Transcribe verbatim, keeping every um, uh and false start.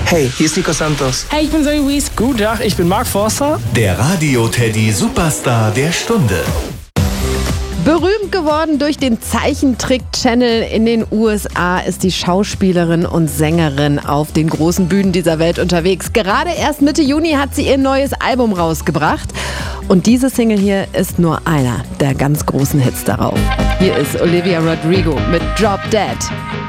Hey, hier ist Nico Santos. Hey, ich bin Zoe Wees. Guten Tag, ich bin Mark Forster. Der Radio-Teddy Superstar der Stunde. Berühmt geworden durch den Zeichentrick-Channel in den U S A ist die Schauspielerin und Sängerin auf den großen Bühnen dieser Welt unterwegs. Gerade erst Mitte Juni hat sie ihr neues Album rausgebracht. Und diese Single hier ist nur einer der ganz großen Hits darauf. Hier ist Olivia Rodrigo mit Drop Dead.